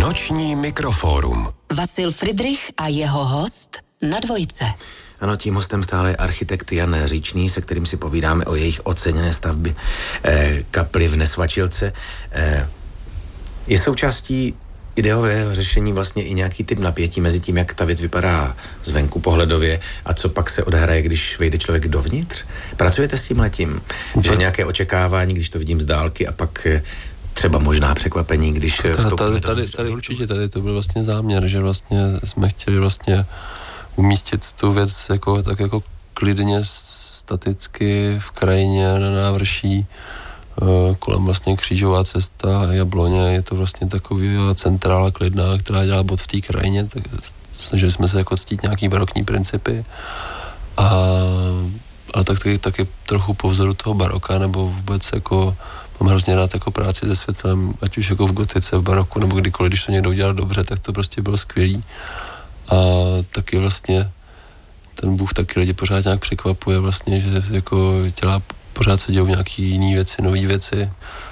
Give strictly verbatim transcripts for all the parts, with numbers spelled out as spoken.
Noční mikrofórum. Vasil Fridrich a jeho host na Dvojce. Ano, tím hostem stále je architekt Jan Říčný, se kterým si povídáme o jejich oceněné stavby eh, kapli v Nesvačilce. Eh, je součástí ideového řešení vlastně i nějaký typ napětí mezi tím, jak ta věc vypadá zvenku pohledově a co pak se odehraje, když vejde člověk dovnitř? Pracujete s tímhletím? Že nějaké očekávání, když to vidím z dálky a pak třeba možná překvapení, když vstoupíme tady, tady, tady určitě, tady to byl vlastně záměr, že vlastně jsme chtěli vlastně umístit tu věc jako, tak jako klidně, staticky v krajině na návrší, kolem vlastně křížová cesta, Jabloně, je to vlastně takový centrála klidná, která dělá bod v té krajině, tak snažili jsme se jako ctít nějaký barokní principy, a, ale tak taky, taky trochu po vzoru toho baroka, nebo vůbec jako mám hrozně rád jako práci se světlem, ať už jako v gotice, v baroku, nebo kdykoliv, když to někdo udělal dobře, tak to prostě bylo skvělý. A taky vlastně ten Bůh taky lidi pořád nějak překvapuje vlastně, že jako dělá, pořád se dějou nějaký jiný věci, nový věci,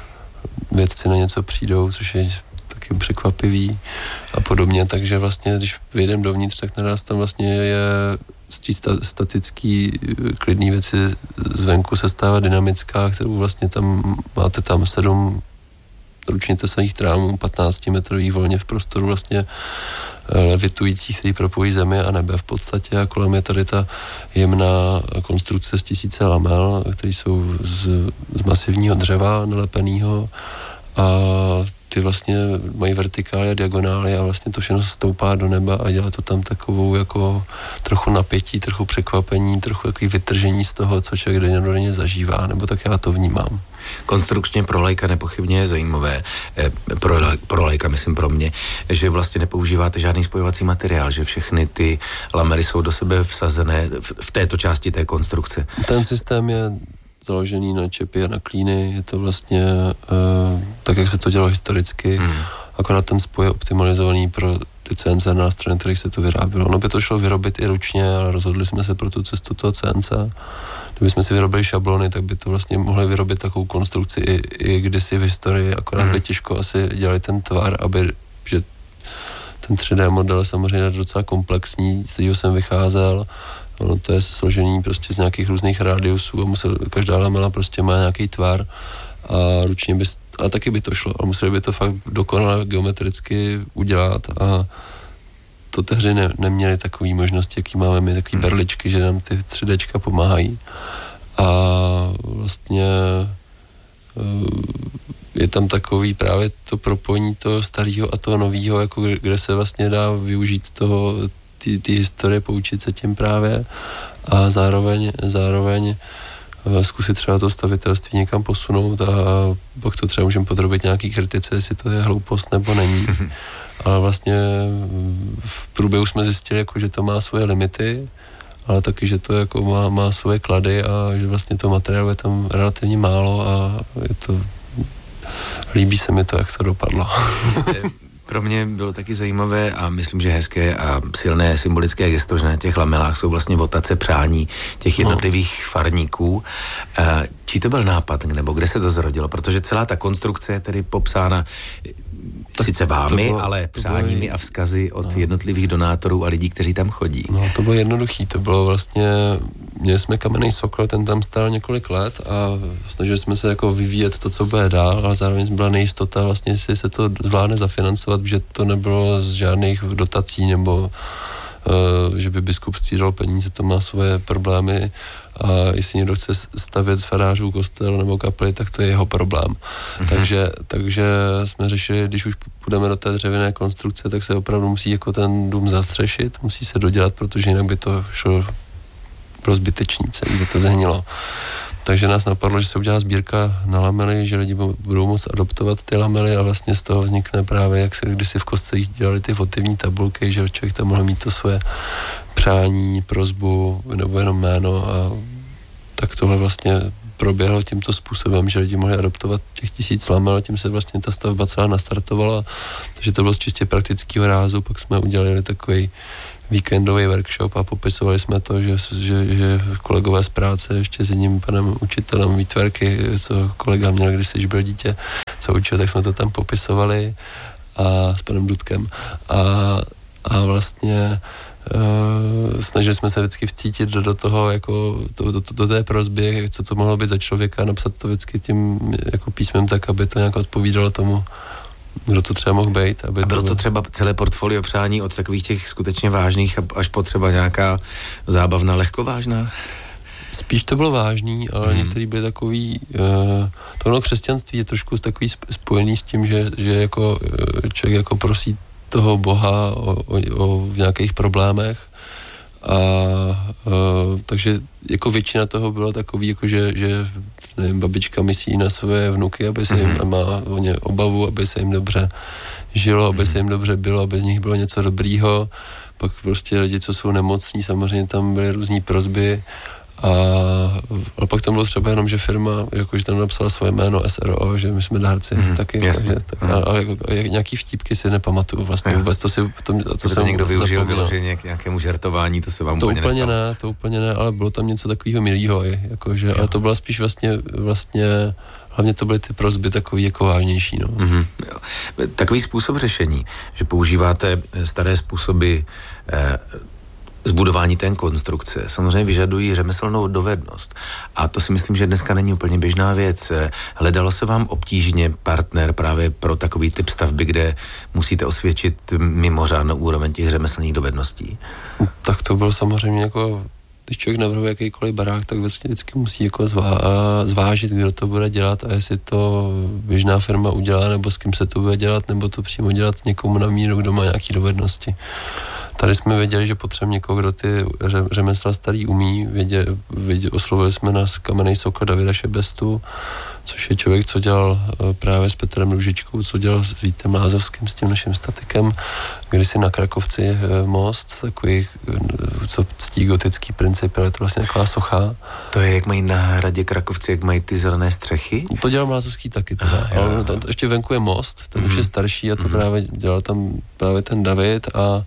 vědci na něco přijdou, což je taky překvapivý a podobně, takže vlastně, když vyjdem dovnitř, tak naraz tam vlastně je z té statický klidný věci zvenku se stává dynamická, kterou vlastně tam máte tam sedm ručně tesaných trámů, patnáctimetrových volně v prostoru vlastně levitujících, který propojí zemi a nebe v podstatě, a kolem je tady ta jemná konstrukce z tisíce lamel, které jsou z, z masivního dřeva nalepeného, a ty vlastně mají vertikály a diagonály a vlastně to všechno stoupá do neba a dělá to tam takovou jako trochu napětí, trochu překvapení, trochu takový vytržení z toho, co člověk dennodenně zažívá, nebo tak já to vnímám. Konstrukčně pro laika nepochybně je zajímavé, pro, pro laika, myslím pro mě, že vlastně nepoužíváte žádný spojovací materiál, že všechny ty lamery jsou do sebe vsazené v, v této části té konstrukce. Ten systém je založený na čepy a na klíny, je to vlastně uh, tak, jak se to dělo historicky, hmm. akorát ten spoj je optimalizovaný pro ty C N C nástroje, kterých se to vyrábělo. No by to šlo vyrobit i ručně, ale rozhodli jsme se pro tu cestu toho C N C. Kdybychom si vyrobili šablony, tak by to vlastně mohli vyrobit takovou konstrukci i, i kdysi v historii, akorát hmm. by těžko asi dělali ten tvar, aby, že ten tři dé model je samozřejmě docela komplexní, z kterého jsem vycházel. Ono to je složení prostě z nějakých různých rádiusů a musel, každá lamela prostě má nějaký tvar a ručně by, a taky by to šlo, ale museli by to fakt dokonale geometricky udělat a to tehdy ne, neměli takový možnosti, jaký máme my, takový berličky, že nám ty tři déčka pomáhají. A vlastně je tam takový právě to propojení toho starého a toho nového, jako kde se vlastně dá využít toho ty, ty historie, poučit se tím právě a zároveň, zároveň zkusit třeba to stavitelství někam posunout a pak to třeba můžeme podrobit nějaký kritice, jestli to je hloupost nebo není. Ale vlastně v průběhu jsme zjistili, jako, že to má svoje limity, ale taky, že to jako má, má svoje klady a že vlastně to materiálu je tam relativně málo a je to, líbí se mi to, jak to dopadlo. Pro mě bylo taky zajímavé a myslím, že hezké a silné symbolické gesto, že na těch lamelách jsou vlastně votace přání těch jednotlivých no. farníků. Čí to byl nápad, nebo kde se to zrodilo? Protože celá ta konstrukce je tedy popsána tak sice vámi, bylo, ale přáními bylo, a vzkazy od no. jednotlivých donátorů a lidí, kteří tam chodí. No, to bylo jednoduchý, to bylo vlastně, měli jsme kamenný sokol, ten tam stál několik let a snažili jsme se jako vyvíjet to, co bude dál, ale zároveň byla nejistota vlastně, jestli se to zvládne zafinancovat, že to nebylo z žádných dotací nebo uh, že by biskupství dalo peníze, to má svoje problémy a jestli někdo chce stavět z farářů kostel nebo kapely, tak to je jeho problém. Mm-hmm. Takže, takže jsme řešili, když už půjdeme do té dřevěné konstrukce, tak se opravdu musí jako ten dům zastřešit, musí se dodělat, protože jinak by to šlo pro zbytečný, celý by to zehnilo. Takže nás napadlo, že se udělá sbírka na lamely, že lidi budou moct adoptovat ty lamely a vlastně z toho vznikne právě, jak se kdysi v kostelích dělali ty votivní tabulky, že člověk tam mohl mít to svoje přání, prosbu nebo jenom jméno a tak tohle vlastně proběhlo tímto způsobem, že lidi mohli adoptovat těch tisíc lamel a tím se vlastně ta stavba celá nastartovala. Takže to bylo z čistě praktického rázu, pak jsme udělali takový víkendový workshop a popisovali jsme to, že, že, že kolegové z práce ještě s jedním panem učitelem výtvarky, co kolega měl, když když byl dítě, co učil, tak jsme to tam popisovali a s panem Dudkem a, a vlastně Uh, snažili jsme se vždycky vcítit do, do toho, jako do, do, do té prosby, co to mohlo být za člověka, napsat to vždycky tím jako písmem tak, aby to nějak odpovídalo tomu, kdo to třeba mohl být. Aby a bylo to, to třeba celé portfolio přání od takových těch skutečně vážných až po třeba nějaká zábavná, lehkovážná? Spíš to bylo vážný, ale hmm. některý byly takový, uh, tohle křesťanství je trošku takový spojený s tím, že, že jako uh, člověk jako prosí toho Boha o, o, o v nějakých problémech a uh, takže jako většina toho bylo takový, jako že, že nevím, babička myslí na své vnuky, aby se jim mm-hmm. má o ně obavu, aby se jim dobře žilo, aby mm-hmm. se jim dobře bylo, aby z nich bylo něco dobrýho. Pak prostě lidi, co jsou nemocní, samozřejmě tam byly různý prosby. A, a pak tam bylo třeba jenom, že firma, jakože tam napsala svoje jméno S R O, že my jsme dárci mm, taky. Takže, tak, mm. ale jako, nějaký vtípky si nepamatuju vlastně jo. vůbec. To si, to, to, to, to někdo využil vyloženě k nějakému žertování, to se vám to úplně úplně nestalo. ne, to úplně ne, ale bylo tam něco takového milého, jakože, ale to bylo spíš vlastně, vlastně hlavně to byly ty prosby takový jako vážnější. No. Mm-hmm. Takový způsob řešení, že používáte staré způsoby eh, zbudování té konstrukce samozřejmě vyžadují řemeslnou dovednost. A to si myslím, že dneska není úplně běžná věc. Hledalo se vám obtížně partner právě pro takový typ stavby, kde musíte osvědčit mimořádnou úroveň těch řemeslných dovedností? Tak to bylo samozřejmě jako, když člověk navrhuje jakýkoliv barák, tak vlastně vždycky musí jako zvá, zvážit, kdo to bude dělat a jestli to běžná firma udělá, nebo s kým se to bude dělat, nebo to přímo dělat někomu na míru, kdo má nějaké dovednosti. Tady jsme věděli, že potřebujeme někoho, kdo ty řemesla starý umí. Vědě, vědě, oslovili jsme nás kamenný sokl Davida Šebestu, což je člověk, co dělal právě s Petrem Růžičkou, co dělal s Vítem Lázovským, s tím naším statikem, kdysi na Krakovci most, takový, co ctí gotický princip, ale to vlastně taková socha. To je, jak mají na hradě Krakovci, jak mají ty zelené střechy? To dělal Lázovský taky teda, Aha, ale to, to ještě venku je most, ten mm-hmm. už je starší a to mm-hmm. právě dělal tam právě ten David a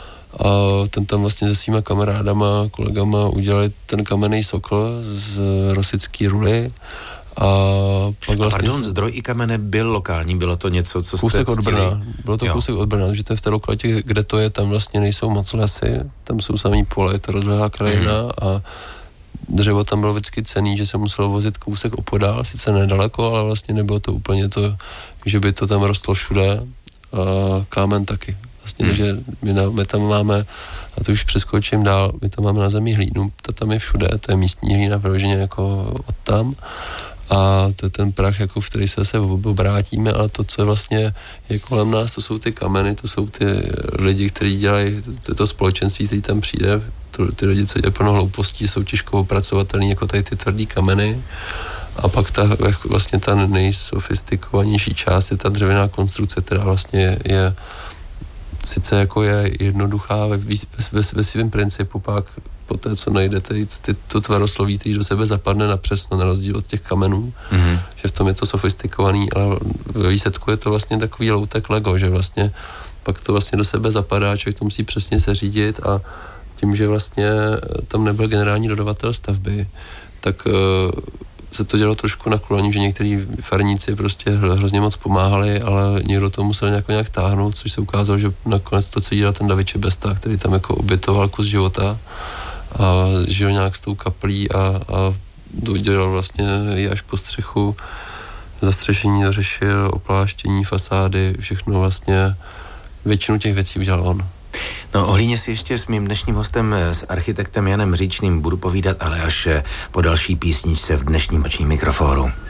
a ten tam vlastně se svýma kamarádama, kolegama udělali ten kamenný sokl z rosický ruly a pak vlastně... A pardon, zdroj i kamene byl lokální, bylo to něco, co jste kousek od ctili? Brna, bylo to jo. kousek od Brna, že to je v té lokalitě, kde to je, tam vlastně nejsou moc lesy, tam jsou samý pole, je to rozlehlá krajina hmm. a dřevo tam bylo vždycky cenný, že se muselo vozit kousek opodál, sice nedaleko, ale vlastně nebylo to úplně to, že by to tam rostlo všude a kámen taky. Vlastně, hmm. takže my, na, my tam máme, a to už přeskočím dál, my tam máme na zemi hlínu, to tam je všude, to je místní hlína vyloženě jako od tam a to je ten prach, jako v který se zase obrátíme, ale to, co je vlastně je kolem nás, to jsou ty kameny, to jsou ty lidi, kteří dělají to, to společenství, který tam přijde, to, ty lidi, co dělají plno hloupostí, jsou těžko opracovatelný jako tady ty tvrdý kameny. A pak ta, vlastně ta nejsofistikovanější část je ta dřevěná konstrukce, která vlastně je, je sice jako je jednoduchá ve, ve, ve, ve svém principu, pak po té, co najdete ty, to tvarosloví, který do sebe zapadne na přesno, na rozdíl od těch kamenů, mm-hmm. že v tom je to sofistikovaný, ale ve výsledku je to vlastně takový loutek Lego, že vlastně pak to vlastně do sebe zapadá, člověk to musí přesně seřídit a tím, že vlastně tam nebyl generální dodavatel stavby, tak se to dělalo trošku na koleni, že některý farníci prostě hrozně moc pomáhali, ale někdo to musel nějak, nějak táhnout, což se ukázalo, že nakonec to, co dělal ten David Šebesta, který tam jako obětoval kus života a žil nějak s tou kaplí a, a dodělal vlastně i až po střechu, zastřešení dořešil, opláštění, fasády, všechno vlastně, většinu těch věcí udělal on. No, o hlíně si ještě s mým dnešním hostem, s architektem Janem Říčným budu povídat, ale až po další písničce v dnešním Nočním mikrofóru.